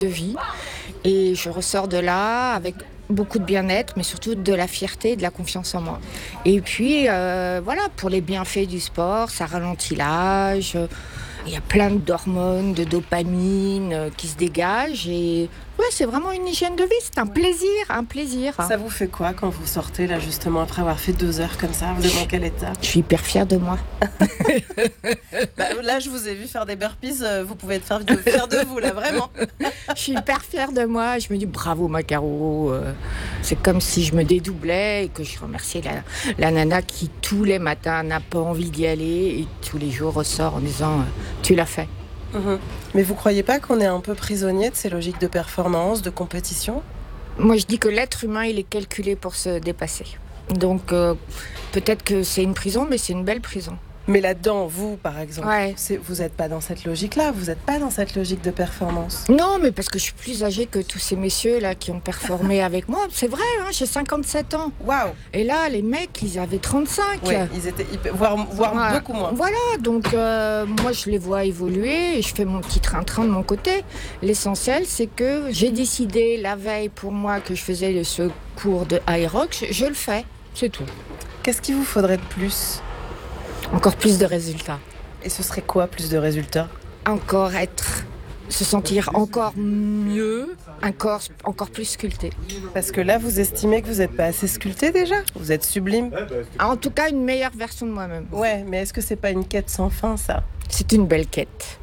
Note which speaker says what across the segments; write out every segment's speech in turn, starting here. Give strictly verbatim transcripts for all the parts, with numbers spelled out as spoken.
Speaker 1: de vie. Et je ressors de là avec beaucoup de bien-être, mais surtout de la fierté et de la confiance en moi. Et puis, euh, voilà, pour les bienfaits du sport, ça ralentit l'âge. Il y a plein d'hormones, de dopamine euh, qui se dégagent. Et ouais, c'est vraiment une hygiène de vie. C'est un plaisir, un plaisir.
Speaker 2: Ça vous fait quoi quand vous sortez, là, justement, après avoir fait deux heures comme ça? Vous êtes dans quel état?
Speaker 1: Je suis hyper fière de moi.
Speaker 2: Bah, là, je vous ai vu faire des burpees. euh, Vous pouvez être fière de, fière de vous, là, vraiment.
Speaker 1: Je suis hyper fière de moi. Je me dis bravo Macaro. Euh, C'est comme si je me dédoublais et que je remerciais la, la nana qui tous les matins n'a pas envie d'y aller et tous les jours ressort en disant euh, tu l'as fait.
Speaker 2: Mhm. Mais vous croyez pas qu'on est un peu prisonnier de ces logiques de performance, de compétition?
Speaker 1: Moi je dis que l'être humain il est calculé pour se dépasser. Donc euh, peut-être que c'est une prison, mais c'est une belle prison.
Speaker 2: Mais là-dedans, vous, par exemple,
Speaker 1: Ouais.
Speaker 2: c'est, vous n'êtes pas dans cette logique-là, vous n'êtes pas dans cette logique de performance.
Speaker 1: Non, mais parce que je suis plus âgée que tous ces messieurs-là qui ont performé avec moi. C'est vrai, hein, j'ai cinquante-sept ans.
Speaker 2: Waouh!
Speaker 1: Et là, les mecs, ils avaient trente-cinq.
Speaker 2: Oui, ils étaient hyper- voire, voire
Speaker 1: Ouais.
Speaker 2: beaucoup moins.
Speaker 1: Voilà, donc euh, moi je les vois évoluer et je fais mon petit train-train de mon côté. L'essentiel, c'est que j'ai décidé la veille pour moi que je faisais ce cours de Aerox, je, je le fais, c'est tout.
Speaker 2: Qu'est-ce qu'il vous faudrait de plus?
Speaker 1: Encore plus de résultats.
Speaker 2: Et ce serait quoi, plus de résultats?
Speaker 1: Encore être, se sentir encore mieux, un corps encore plus sculpté.
Speaker 2: Parce que là, vous estimez que vous n'êtes pas assez sculpté déjà? Vous êtes sublime?
Speaker 1: En tout cas, une meilleure version de moi-même.
Speaker 2: Ouais, mais est-ce que c'est pas une quête sans fin, ça?
Speaker 1: C'est une belle quête.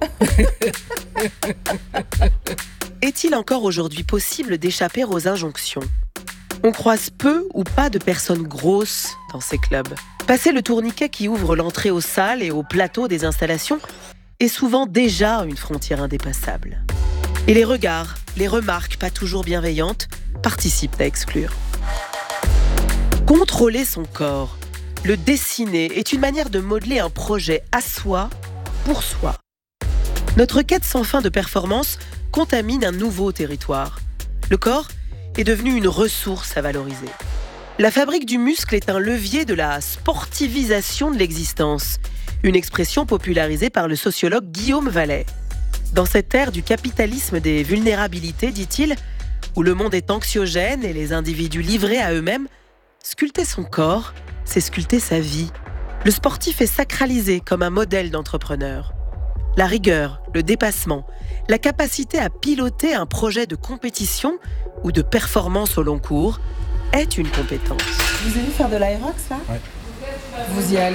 Speaker 3: Est-il encore aujourd'hui possible d'échapper aux injonctions? On croise peu ou pas de personnes grosses dans ces clubs. Passer le tourniquet qui ouvre l'entrée aux salles et au plateau des installations est souvent déjà une frontière indépassable. Et les regards, les remarques pas toujours bienveillantes participent à exclure. Contrôler son corps, le dessiner est une manière de modeler un projet à soi, pour soi. Notre quête sans fin de performance contamine un nouveau territoire. Le corps est devenu une ressource à valoriser. La fabrique du muscle est un levier de la sportivisation de l'existence, une expression popularisée par le sociologue Guillaume Vallet. Dans cette ère du capitalisme des vulnérabilités, dit-il, où le monde est anxiogène et les individus livrés à eux-mêmes, sculpter son corps, c'est sculpter sa vie. Le sportif est sacralisé comme un modèle d'entrepreneur. La rigueur, le dépassement, la capacité à piloter un projet de compétition ou de performance au long cours est une compétence.
Speaker 2: Vous avez vu faire de l'aérox, là?
Speaker 4: Ouais.
Speaker 2: Vous y allez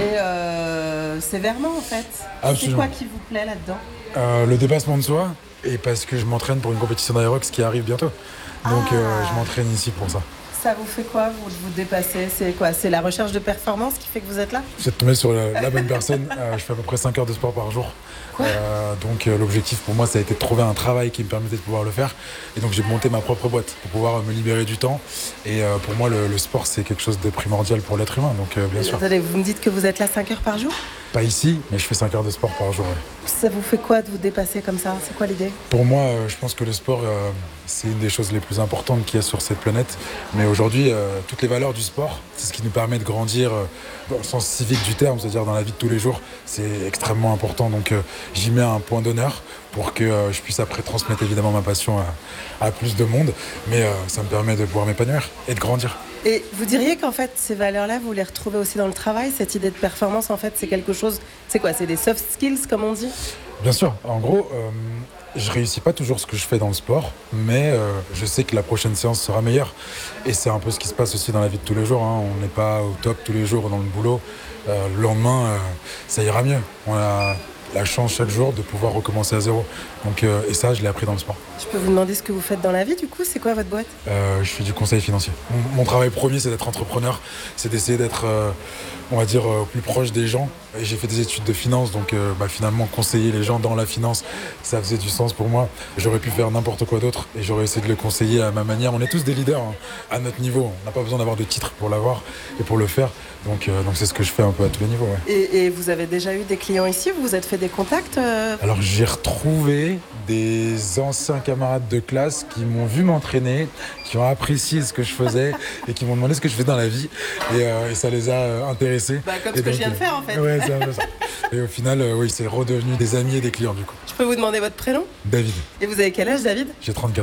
Speaker 2: euh, sévèrement, en fait.
Speaker 4: Absolument.
Speaker 2: C'est quoi qui vous plaît là-dedans?
Speaker 4: Euh, le dépassement de soi, et parce que je m'entraîne pour une compétition d'aérox qui arrive bientôt. Donc
Speaker 2: Ah.
Speaker 4: euh, je m'entraîne ici pour ça.
Speaker 2: Ça vous fait quoi, vous, de vous dépasser? C'est quoi? C'est la recherche de performance qui fait que vous êtes là?
Speaker 4: Vous êtes tombé sur la, la bonne personne. Euh, je fais à peu près cinq heures de sport par jour. Euh, donc euh, l'objectif pour moi, ça a été de trouver un travail qui me permettait de pouvoir le faire. Et donc j'ai monté ma propre boîte pour pouvoir me libérer du temps. Et euh, pour moi, le, le sport, c'est quelque chose de primordial pour l'être humain. Donc euh, bien sûr.
Speaker 2: Attendez, vous me dites que vous êtes là cinq heures par jour?
Speaker 4: Pas ici, mais je fais cinq heures de sport par jour. Ouais.
Speaker 2: Ça vous fait quoi de vous dépasser comme ça? C'est quoi l'idée?
Speaker 4: Pour moi, euh, je pense que le sport, euh, c'est une des choses les plus importantes qu'il y a sur cette planète. Mais aujourd'hui, euh, toutes les valeurs du sport, c'est ce qui nous permet de grandir euh, dans le sens civique du terme, c'est-à-dire dans la vie de tous les jours. C'est extrêmement important. Donc euh, j'y mets un point d'honneur pour que euh, je puisse après transmettre évidemment ma passion à, à plus de monde. Mais euh, ça me permet de pouvoir m'épanouir et de grandir.
Speaker 2: Et vous diriez qu'en fait, ces valeurs-là, vous les retrouvez aussi dans le travail? Cette idée de performance, en fait, c'est quelque chose... C'est quoi? C'est des soft skills, comme on dit?
Speaker 4: Bien sûr. En gros, euh, je réussis pas toujours ce que je fais dans le sport, mais euh, je sais que la prochaine séance sera meilleure. Et c'est un peu ce qui se passe aussi dans la vie de tous les jours. Hein. On n'est pas au top tous les jours dans le boulot. Euh, le lendemain, euh, ça ira mieux. On a la chance chaque jour de pouvoir recommencer à zéro. Donc, euh, et ça, je l'ai appris dans le sport.
Speaker 2: Je peux vous demander ce que vous faites dans la vie, du coup? C'est quoi votre boîte?
Speaker 4: Euh, je fais du conseil financier. Mon, mon travail premier, c'est d'être entrepreneur. C'est d'essayer d'être, euh, on va dire, euh, plus proche des gens. Et j'ai fait des études de finance, donc euh, bah, finalement, conseiller les gens dans la finance, ça faisait du sens pour moi. J'aurais pu faire n'importe quoi d'autre et j'aurais essayé de le conseiller à ma manière. On est tous des leaders hein, à notre niveau. On n'a pas besoin d'avoir de titre pour l'avoir et pour le faire. Donc, euh, donc c'est ce que je fais un peu à tous les niveaux. Ouais.
Speaker 2: Et, et vous avez déjà eu des clients ici? Vous vous êtes fait des contacts euh...
Speaker 4: Alors j'ai retrouvé des anciens camarades de classe qui m'ont vu m'entraîner, qui ont apprécié ce que je faisais et qui m'ont demandé ce que je faisais dans la vie. Et, euh, et ça les a euh, intéressés.
Speaker 2: Bah, comme
Speaker 4: et
Speaker 2: ce que
Speaker 4: donc,
Speaker 2: je viens de faire en fait.
Speaker 4: Ouais, c'est un peu ça. Et au final, euh, oui, c'est redevenu des amis et des clients du coup.
Speaker 2: Je Je peux vous demander votre prénom?
Speaker 4: David,
Speaker 2: Et vous avez quel âge, David?
Speaker 4: j'ai trente-quatre.